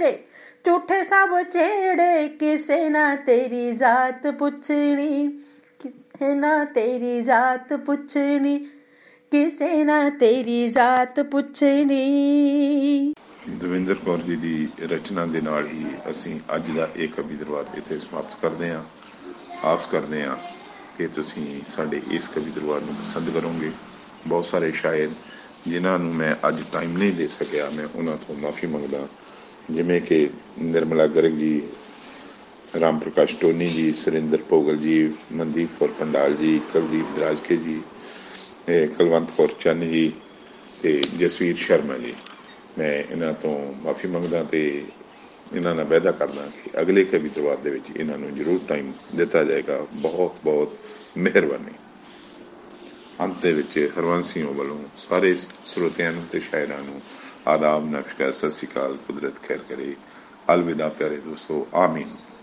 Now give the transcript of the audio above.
छेड़े, झूठे सब छेड़े, किसे ना तेरी जात पुछनी, किसे ना तेरी जात पुछनी, किसे ना तेरी जात पुछनी। ਦਵਿੰਦਰ ਕੌਰ ਜੀ ਦੀ ਰਚਨਾ ਦੇ ਨਾਲ ਹੀ ਅਸੀਂ ਅੱਜ ਦਾ ਇਹ ਕਵੀ ਦਰਬਾਰ ਇੱਥੇ ਸਮਾਪਤ ਕਰਦੇ ਹਾਂ। ਆਸ ਕਰਦੇ ਹਾਂ ਕਿ ਤੁਸੀਂ ਸਾਡੇ ਇਸ ਕਵੀ ਦਰਬਾਰ ਨੂੰ ਪਸੰਦ ਕਰੋਗੇ। ਬਹੁਤ ਸਾਰੇ ਸ਼ਾਇਰ ਜਿਨ੍ਹਾਂ ਨੂੰ ਮੈਂ ਅੱਜ ਟਾਈਮ ਨਹੀਂ ਦੇ ਸਕਿਆ, ਮੈਂ ਉਹਨਾਂ ਤੋਂ ਮਾਫੀ ਮੰਗਦਾ, ਜਿਵੇਂ ਕਿ ਨਿਰਮਲਾ ਗਰਗ ਜੀ, ਰਾਮ ਪ੍ਰਕਾਸ਼ ਟੋਨੀ ਜੀ, ਸੁਰਿੰਦਰ ਭੋਗਲ ਜੀ, ਮਨਦੀਪ ਕੌਰ ਪੰਡਾਲ ਜੀ, ਕੁਲਦੀਪ ਦਰਾਜਕੇ ਜੀ, ਕੁਲਵੰਤ ਕੌਰ ਚੰਨ ਜੀ ਅਤੇ ਜਸਵੀਰ ਸ਼ਰਮਾ ਜੀ। ਮੈਂ ਇਹਨਾਂ ਤੋਂ ਮਾਫੀ ਮੰਗਦਾ ਅਤੇ ਇਹਨਾਂ ਨਾਲ ਵਾਅਦਾ ਕਰਦਾ ਕਿ ਅਗਲੇ ਕਵੀ ਦਰਬਾਰ ਦੇ ਵਿੱਚ ਇਹਨਾਂ ਨੂੰ ਜ਼ਰੂਰ ਟਾਈਮ ਦਿੱਤਾ ਜਾਏਗਾ। ਬਹੁਤ ਬਹੁਤ ਮਿਹਰਬਾਨੀ। ਅੰਤ ਦੇ ਵਿੱਚ ਹਰਵੰਸ ਸਿੰਘ ਵੱਲੋਂ ਸਾਰੇ ਸਰੋਤਿਆਂ ਨੂੰ ਅਤੇ ਸ਼ਾਇਰਾਂ ਨੂੰ ਆਦਾਬ, ਨਮਸਕਾਰ, ਸਤਿ ਸ਼੍ਰੀ ਅਕਾਲ। ਕੁਦਰਤ ਖੈਰ ਕਰੇ। ਅਲਵਿਦਾ ਪਿਆਰੇ ਦੋਸਤੋ। ਆਮੀਨ।